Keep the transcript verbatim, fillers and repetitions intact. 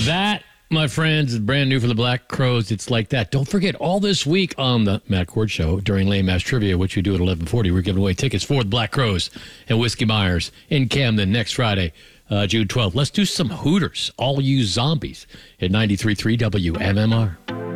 That, my friends, is brand new for the Black Crowes. It's like that. Don't forget, all this week on the Matt Cord Show during Lame Ass Trivia, which we do at eleven forty, we're giving away tickets for the Black Crowes and Whiskey Myers in Camden next Friday, uh, June twelfth. Let's do some Hooters, all you zombies, at ninety-three point three W M M R.